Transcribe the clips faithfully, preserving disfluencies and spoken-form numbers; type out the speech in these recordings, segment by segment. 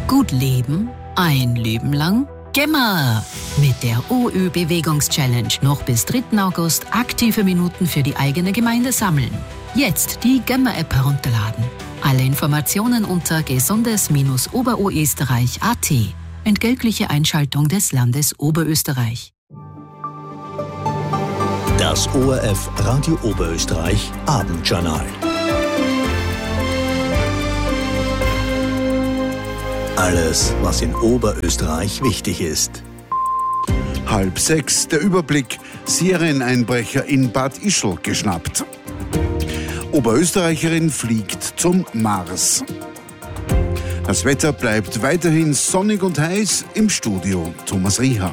Gut leben, ein Leben lang? Gemma! Mit der O Ö-Bewegungs-Challenge noch bis dritten August aktive Minuten für die eigene Gemeinde sammeln. Jetzt die Gemma-App herunterladen. Alle Informationen unter gesundes-oberoesterreich punkt at. Entgeltliche Einschaltung des Landes Oberösterreich. Das O R F Radio Oberösterreich Abendjournal. Alles, was in Oberösterreich wichtig ist. Halb sechs, der Überblick. Serieneinbrecher in Bad Ischl geschnappt. Oberösterreicherin fliegt zum Mars. Das Wetter bleibt weiterhin sonnig und heiß. Im Studio Thomas Rieher.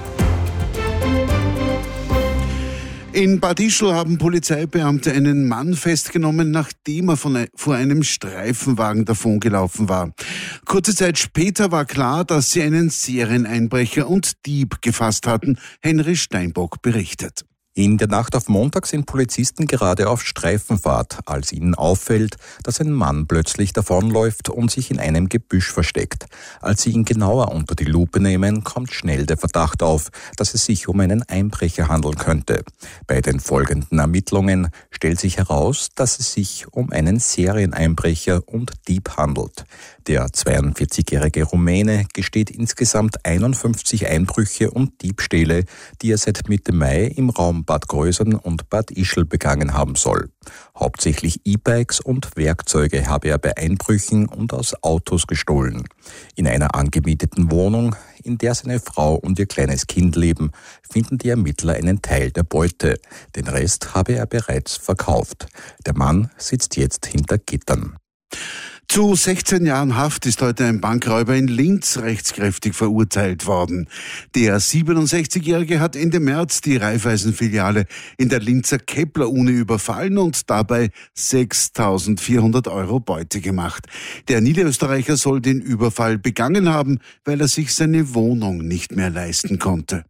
In Bad Ischl haben Polizeibeamte einen Mann festgenommen, nachdem er von, vor einem Streifenwagen davongelaufen war. Kurze Zeit später war klar, dass sie einen Serieneinbrecher und Dieb gefasst hatten. Henry Steinbock berichtet. In der Nacht auf Montag sind Polizisten gerade auf Streifenfahrt, als ihnen auffällt, dass ein Mann plötzlich davonläuft und sich in einem Gebüsch versteckt. Als sie ihn genauer unter die Lupe nehmen, kommt schnell der Verdacht auf, dass es sich um einen Einbrecher handeln könnte. Bei den folgenden Ermittlungen stellt sich heraus, dass es sich um einen Serieneinbrecher und Dieb handelt. Der zweiundvierzigjährige Rumäne gesteht insgesamt einundfünfzig Einbrüche und Diebstähle, die er seit Mitte Mai im Raum Bad Grösern und Bad Ischl begangen haben soll. Hauptsächlich E-Bikes und Werkzeuge habe er bei Einbrüchen und aus Autos gestohlen. In einer angemieteten Wohnung, in der seine Frau und ihr kleines Kind leben, finden die Ermittler einen Teil der Beute. Den Rest habe er bereits verkauft. Der Mann sitzt jetzt hinter Gittern. Zu sechzehn Jahren Haft ist heute ein Bankräuber in Linz rechtskräftig verurteilt worden. Der siebenundsechzigjährige hat Ende März die Raiffeisen-Filiale in der Linzer Kepler-Uni überfallen und dabei sechstausendvierhundert Euro Beute gemacht. Der Niederösterreicher soll den Überfall begangen haben, weil er sich seine Wohnung nicht mehr leisten konnte.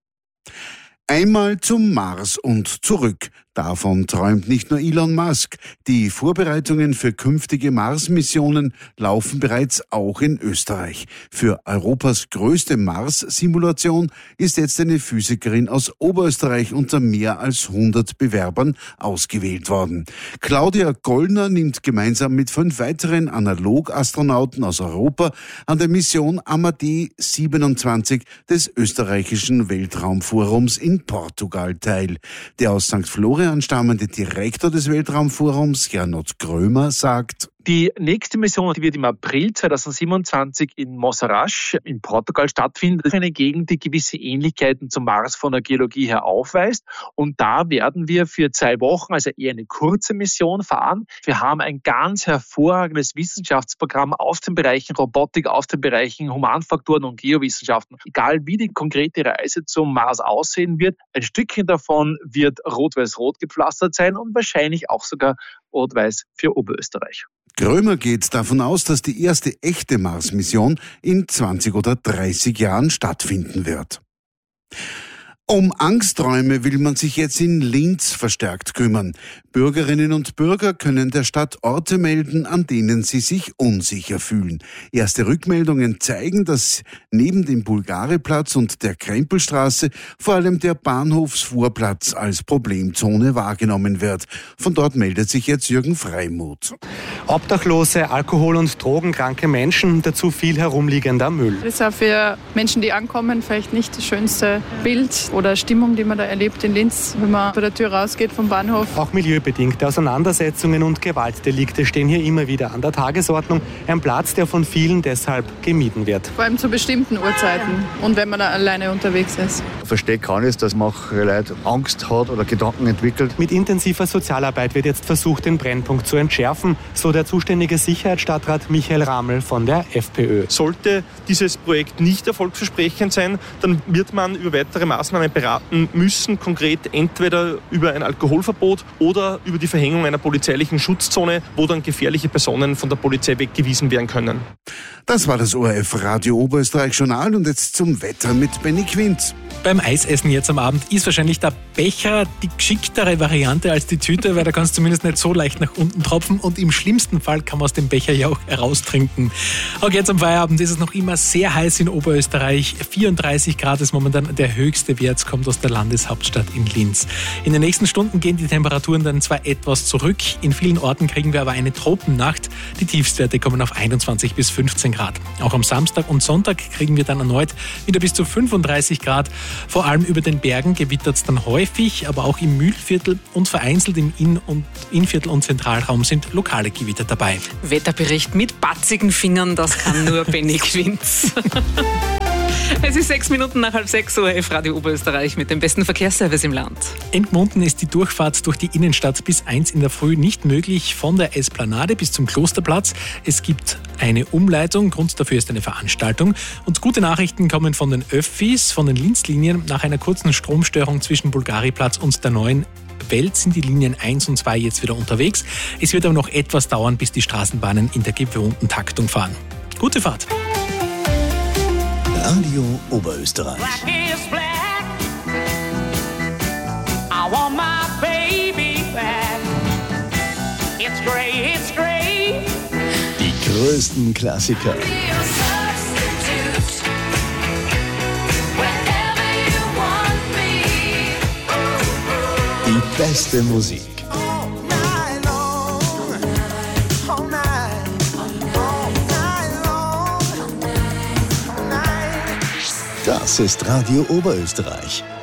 Einmal zum Mars und zurück. Davon träumt nicht nur Elon Musk. Die Vorbereitungen für künftige Mars-Missionen laufen bereits auch in Österreich. Für Europas größte Mars-Simulation ist jetzt eine Physikerin aus Oberösterreich unter mehr als hundert Bewerbern ausgewählt worden. Claudia Gollner nimmt gemeinsam mit fünf weiteren Analog-Astronauten aus Europa an der Mission Amadee siebenundzwanzig des österreichischen Weltraumforums in Portugal teil. Der aus Sankt Florian stammende Direktor des Weltraumforums, Gernot Krömer, sagt: Die nächste Mission, die wird im April zweitausendsiebenundzwanzig in Monsaraz in Portugal stattfinden. Das ist eine Gegend, die gewisse Ähnlichkeiten zum Mars von der Geologie her aufweist. Und da werden wir für zwei Wochen, also eher eine kurze Mission, fahren. Wir haben ein ganz hervorragendes Wissenschaftsprogramm aus den Bereichen Robotik, aus den Bereichen Humanfaktoren und Geowissenschaften. Egal wie die konkrete Reise zum Mars aussehen wird, ein Stückchen davon wird rot-weiß-rot gepflastert sein und wahrscheinlich auch sogar rot-weiß für Oberösterreich. Krömer geht davon aus, dass die erste echte Mars-Mission in zwanzig oder dreißig Jahren stattfinden wird. Um Angsträume will man sich jetzt in Linz verstärkt kümmern. Bürgerinnen und Bürger können der Stadt Orte melden, an denen sie sich unsicher fühlen. Erste Rückmeldungen zeigen, dass neben dem Bulgariplatz und der Krempelstraße vor allem der Bahnhofsvorplatz als Problemzone wahrgenommen wird. Von dort meldet sich jetzt Jürgen Freimuth. Obdachlose, alkohol- und drogenkranke Menschen, dazu viel herumliegender Müll. Das ist auch für Menschen, die ankommen, vielleicht nicht das schönste Bild oder Stimmung, die man da erlebt in Linz, wenn man bei der Tür rausgeht vom Bahnhof. Auch milieubedingte Auseinandersetzungen und Gewaltdelikte stehen hier immer wieder an der Tagesordnung. Ein Platz, der von vielen deshalb gemieden wird. Vor allem zu bestimmten Uhrzeiten und wenn man da alleine unterwegs ist. Verstehe kann ist, dass man Leute Angst hat oder Gedanken entwickelt. Mit intensiver Sozialarbeit wird jetzt versucht, den Brennpunkt zu entschärfen, so der zuständige Sicherheitsstadtrat Michael Ramel von der FPÖ. Sollte dieses Projekt nicht erfolgsversprechend sein, dann wird man über weitere Maßnahmen beraten müssen, konkret entweder über ein Alkoholverbot oder über die Verhängung einer polizeilichen Schutzzone, wo dann gefährliche Personen von der Polizei weggewiesen werden können. Das war das O R F Radio Oberösterreich Journal und jetzt zum Wetter mit Benny Quint. Beim Eisessen jetzt am Abend ist wahrscheinlich der Becher die geschicktere Variante als die Tüte, weil da kannst du zumindest nicht so leicht nach unten tropfen und im schlimmsten Fall kann man aus dem Becher ja auch heraustrinken. Auch jetzt am Feierabend ist es noch immer sehr heiß in Oberösterreich. vierunddreißig Grad ist momentan der höchste Wert, kommt aus der Landeshauptstadt in Linz. In den nächsten Stunden gehen die Temperaturen dann zwar etwas zurück, in vielen Orten kriegen wir aber eine Tropennacht. Die Tiefstwerte kommen auf einundzwanzig bis fünfzehn Grad. Auch am Samstag und Sonntag kriegen wir dann erneut wieder bis zu fünfunddreißig Grad. Vor allem über den Bergen gewittert es dann häufig, aber auch im Mühlviertel und vereinzelt im Inn- und Innviertel und Zentralraum sind lokale Gewitter dabei. Wetterbericht mit batzigen Fingern, das kann nur Benny Quint. Es ist sechs Minuten nach halb sechs, O R F Radio Oberösterreich mit dem besten Verkehrsservice im Land. Entmunden ist die Durchfahrt durch die Innenstadt bis eins in der Früh nicht möglich, von der Esplanade bis zum Klosterplatz. Es gibt eine Umleitung, Grund dafür ist eine Veranstaltung. Und gute Nachrichten kommen von den Öffis, von den Linzlinien. Nach einer kurzen Stromstörung zwischen Bulgariplatz und der neuen Welt sind die Linien eins und zwei jetzt wieder unterwegs. Es wird aber noch etwas dauern, bis die Straßenbahnen in der gewohnten Taktung fahren. Gute Fahrt! Radio Oberösterreich. Die größten Klassiker. Die beste Musik. Das ist Radio Oberösterreich.